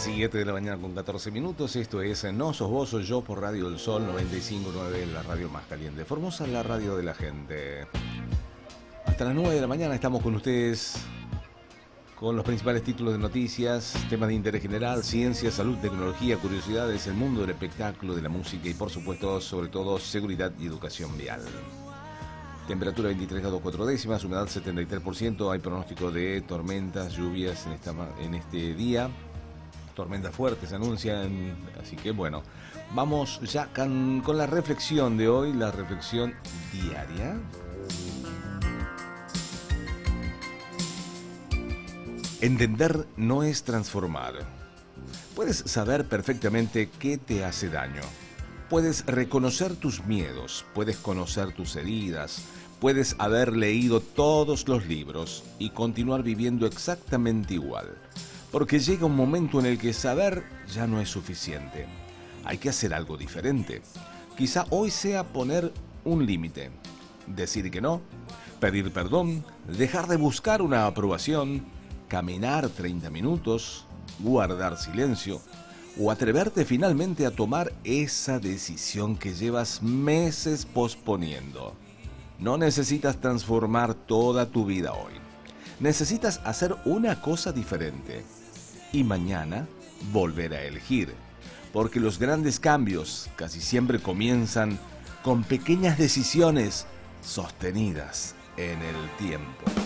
7 de la mañana con 14 minutos. Esto es No Sos Vos, Soy Yo por Radio del Sol 95.9, la radio más caliente. Formosa, la radio de la gente. Hasta las 9 de la mañana estamos con ustedes con los principales títulos de noticias, temas de interés general, ciencia, salud, tecnología, curiosidades, el mundo del espectáculo, de la música y por supuesto, sobre todo, seguridad y educación vial. Temperatura 23 grados 4 décimas, humedad 73%, hay pronóstico de tormentas, lluvias en este día. Tormentas fuertes se anuncian, así que bueno, vamos ya con la reflexión de hoy, la reflexión diaria. Entender no es transformar. Puedes saber perfectamente qué te hace daño. Puedes reconocer tus miedos, puedes conocer tus heridas, puedes haber leído todos los libros y continuar viviendo exactamente igual. Porque llega un momento en el que saber ya no es suficiente. Hay que hacer algo diferente. Quizá hoy sea poner un límite, decir que no, pedir perdón, dejar de buscar una aprobación, caminar 30 minutos, guardar silencio o atreverte finalmente a tomar esa decisión que llevas meses posponiendo. No necesitas transformar toda tu vida hoy. Necesitas hacer una cosa diferente. Y mañana volver a elegir, porque los grandes cambios casi siempre comienzan con pequeñas decisiones sostenidas en el tiempo.